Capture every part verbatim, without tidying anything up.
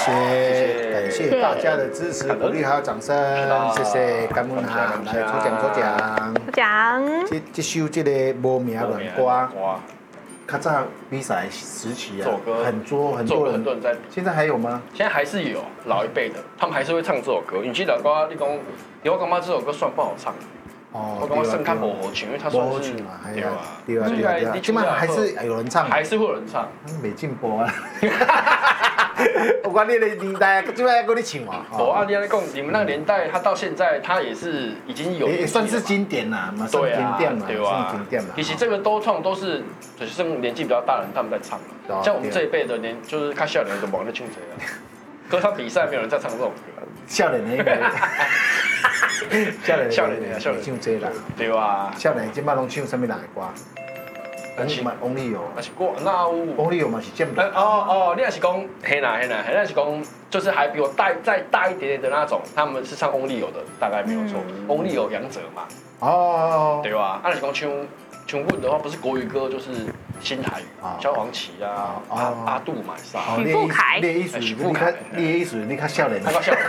谢，感谢大家的支持、鼓励还有掌声，谢谢，感恩啊！来抽奖抽奖， 抽奖。 这这首这个无名软歌，较早比赛时期啊，很多很多人， 很多人在。 现在还有吗？ 现在还是有老一辈的，他们还是会唱这首歌。你记得歌，你讲，我感觉这首歌算不好唱。哦，我感觉盛开不好唱，因为它算是对吧？ 对啊，对啊，对啊，起码还是有人唱， 还是会有人唱。 没进步啊！我管你的年代，今摆还跟你唱啊！ 我啊，你安尼讲，你们那个年代，他到现在，他也是已经有， 也算是经典啦，嘛，算经典嘛，算经典嘛。 其实这个都唱都是，就是年纪比较大的人他们在唱嘛。像我们这一辈的年，就是看少年的忙在唱这个。歌唱比赛没有人在唱这种歌。 少年的应该。少年少年的少年唱这啦。 对啊。 少年今摆拢唱什么人的歌？但是翁立友， 那是歌，那有翁立友嘛是剑哦哦，你也是讲黑啦黑啦，黑啦是讲就是还比我大再大一点点的那种，他们是唱翁立友的，大概没有错。翁立友、杨哲嘛。哦。对吧？那是讲唱唱阮的话，不是国语歌就是新台语，萧煌奇啊、阿阿杜嘛啥。 许富凯。 你的意思，你较你的意思，你较少年。 他较少年。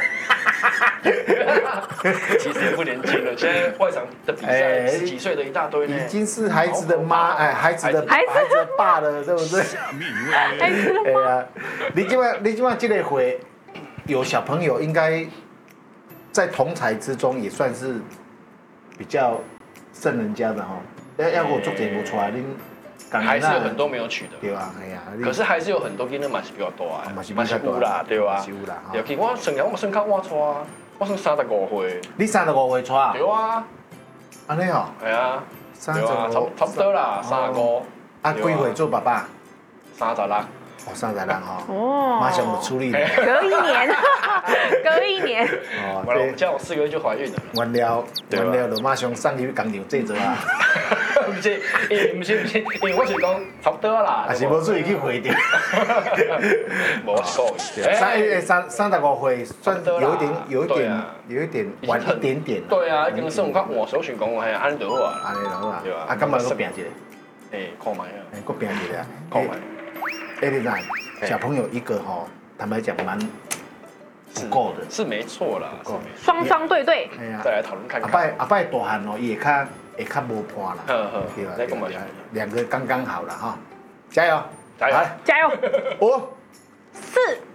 其实也不年轻了，现在外场的比赛十几岁的一大堆呢， 已经是孩子的妈，哎，孩子的孩子的爸了，对不对？ 孩子的妈。 对啊，你今晚你今晚这个会有小朋友，应该在同才之中也算是比较胜人家的哈。要要我做节目出来，恁还是有很多没有取的， 对啊，哎呀， 可是还是有很多囡仔嘛是比较多啊， 嘛是比较多啦，对吧？ 是有啦， 尤其我算起来，我算较晚出啊。我算三十五岁。 你三十五岁出啊？ 对啊。 安尼哦。 系啊。 三十五， 差差不多啦，三十五。 啊，几岁做爸爸？ 三十六。 哦，三十六哈。哦。马上就处理了。 隔一年，隔一年。 哦，对。这样我四个月就怀孕了。 完了，完了，就马上送去工厂制作啊。 不是，诶，不是不是，因为我是讲差不多啦。 还是无注意去回掉。 无错。 三诶三三十五岁，算有一点有一点有一点晚一点点。 对啊，已经算较晚，首选讲嘿，安尼就好啊。 安尼就好啊。 对啊。 啊，干嘛搁拼一个？ 诶，看卖啊。 诶，搁拼一个啊。 看卖。 哎，你看，小朋友一个吼，坦白讲蛮不够的。 是没错啦。 双双对对。 哎呀。 再来讨论看看。 阿拜阿拜大汉哦，也较。会较无伴啦， 对吧？ 两个刚刚好了哈，加油， 加油， 加油！ 五、 四。